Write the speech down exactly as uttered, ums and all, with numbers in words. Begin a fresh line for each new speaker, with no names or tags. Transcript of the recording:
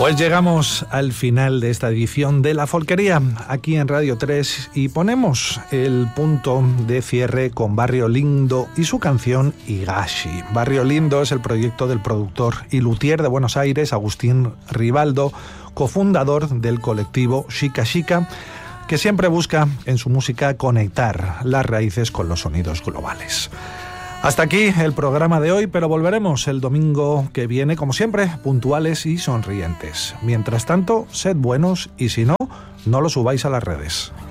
Pues llegamos al final de esta edición de La Folquería, aquí en Radio tres, y ponemos el punto de cierre con Barrio Lindo y su canción Higashi. Barrio Lindo es el proyecto del productor y luthier de Buenos Aires, Agustín Rivaldo, cofundador del colectivo Chica Chica, que siempre busca en su música conectar las raíces con los sonidos globales. Hasta aquí el programa de hoy, pero volveremos el domingo que viene, como siempre, puntuales y sonrientes. Mientras tanto, sed buenos y si no, no lo subáis a las redes.